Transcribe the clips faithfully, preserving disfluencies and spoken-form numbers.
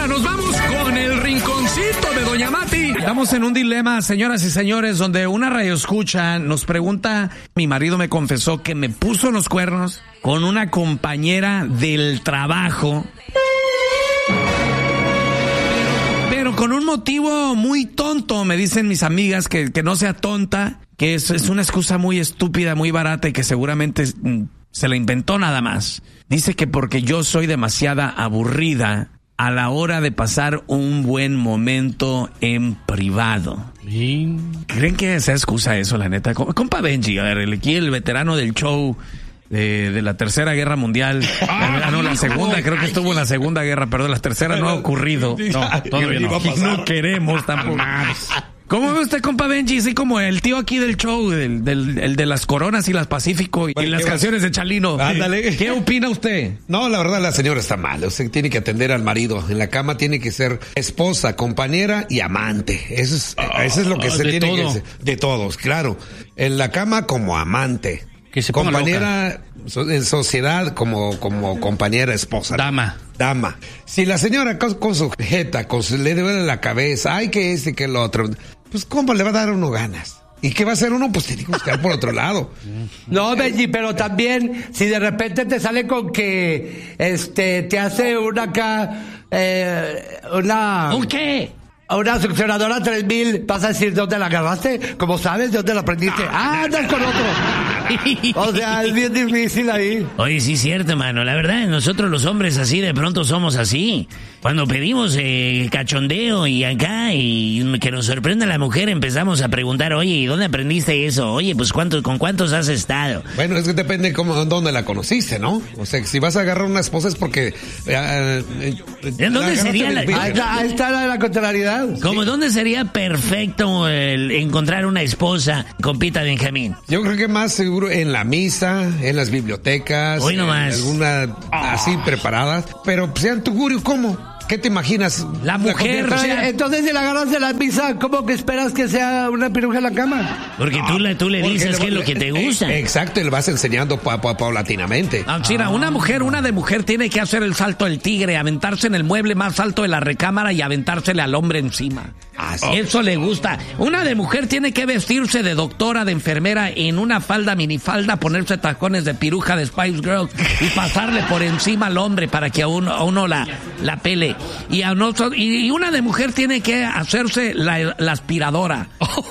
nos vamos con el rinconcito de Doña Mati. Estamos en un dilema, señoras y señores, donde una radioescucha nos pregunta, mi marido me confesó que me puso los cuernos con una compañera del trabajo, pero con un motivo muy tonto, me dicen mis amigas, que, que no sea tonta, que es, es una excusa muy estúpida, muy barata y que seguramente mm, se la inventó nada más. Dice que porque yo soy demasiada aburrida a la hora de pasar un buen momento en privado. ¿Sí? ¿Creen que sea excusa eso, la neta? Compa Benji, a ver, el, aquí el veterano del show de, de la Tercera Guerra Mundial. Ah, no, la segunda, creo que estuvo en la Segunda Guerra, perdón, la tercera no ha ocurrido. No, todavía no. No queremos tampoco. ¿Cómo ve usted, compa Benji? Así como el tío aquí del show, del, del el de las Coronas y las Pacífico y, y las canciones de Chalino. Ándale. ¿Qué opina usted? No, la verdad, la señora está mal. Usted tiene que atender al marido. En la cama tiene que ser esposa, compañera y amante. Eso es, oh, eso es lo que oh, se tiene todo. que ser. De todos, claro. En la cama como amante. Que se ponga compañera loca. En sociedad como, como compañera esposa. Dama. Dama. Si la señora con, con su jeta, con su, le duele la cabeza, ay que este, que el otro, pues cómo le va a dar uno ganas. ¿Y qué va a hacer uno? Pues tiene que buscar por otro lado. No, Benji, pero también si de repente te sale con que este te hace una acá eh, una ¿un qué? Una succionadora tres mil, vas a decir dónde la agarraste, como sabes, de dónde la aprendiste. Ah, andas con otro. O sea, es bien difícil ahí. Oye, sí es cierto, mano. La verdad, nosotros los hombres así de pronto somos así. Cuando pedimos eh, cachondeo y acá y que nos sorprenda la mujer, empezamos a preguntar, oye, ¿y dónde aprendiste eso? Oye, pues ¿cuántos, ¿con cuántos has estado? Bueno, es que depende cómo, dónde la conociste, ¿no? O sea, si vas a agarrar una esposa es porque... Eh, eh, ¿En dónde sería la...? Ahí está, ahí está la, la contrariedad. ¿Cómo? Sí. ¿Dónde sería perfecto el encontrar una esposa, compita Benjamín? Yo creo que más seguro en la misa, en las bibliotecas. Hoy nomás. Alguna oh. así preparadas. Pero, sean tu gurio, ¿cómo? ¿Qué te imaginas? La mujer. La o sea, entonces, si la agarras de la misa, ¿cómo que esperas que sea una piruja en la cama? Porque tú, la, tú le dices qué es lo que te gusta. Exacto, y le vas enseñando pa, pa, paulatinamente. Ah, Chira, ah. una mujer, una de mujer tiene que hacer el salto del tigre, aventarse en el mueble más alto de la recámara y aventársele al hombre encima. Ah, sí. Eso le gusta. Una de mujer tiene que vestirse de doctora, de enfermera, en una falda, minifalda, ponerse tacones de piruja de Spice Girls y pasarle por encima al hombre para que a uno, a uno la, la pele. Y, a nosotros, y, y una de mujer tiene que hacerse la, la aspiradora.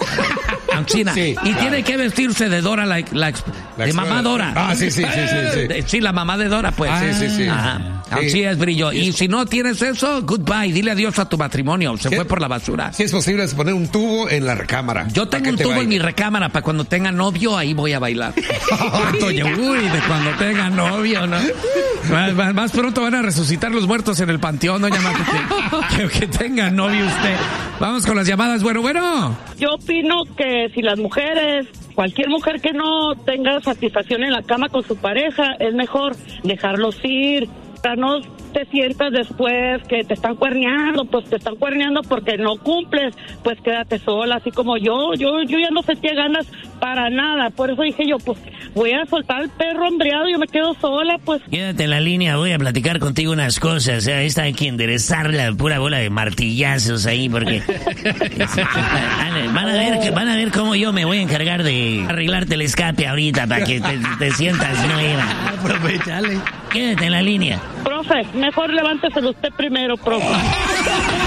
China. Sí, y claro. tiene que vestirse de Dora, la, la, la de mamá Dora. Ah, sí, sí, sí, sí, sí. Sí, la mamá de Dora, pues. Ah, sí, sí, sí. Ajá. Así sí. es, brillo. Y si no tienes eso, goodbye. Dile adiós a tu matrimonio. Se fue por la basura. Si es posible, es poner un tubo en la recámara. Yo tengo un tubo baile. en mi recámara para cuando tenga novio, ahí voy a bailar. Oye, uy, de cuando tenga novio, ¿no? Más, más, más pronto van a resucitar los muertos en el panteón, doña Mati. Que, que, que tenga novio usted. Vamos con las llamadas. Bueno, bueno. Yo opino que si las mujeres, cualquier mujer que no tenga satisfacción en la cama con su pareja, es mejor dejarlos ir. Para no te sientas después que te están cuerneando, pues te están cuerneando porque no cumples, pues quédate sola, así como yo, yo, yo ya no sentía ganas para nada, por eso dije yo, pues voy a soltar al perro hambreado, yo me quedo sola, pues. Quédate en la línea, voy a platicar contigo unas cosas, o sea, esta hay que enderezar la pura bola de martillazos ahí, porque van a ver, van a ver cómo yo me voy a encargar de arreglarte el escape ahorita para que te, te sientas nueva. Aprovechale. Quédate en la línea. Profe, mejor levánteselo usted primero, profe.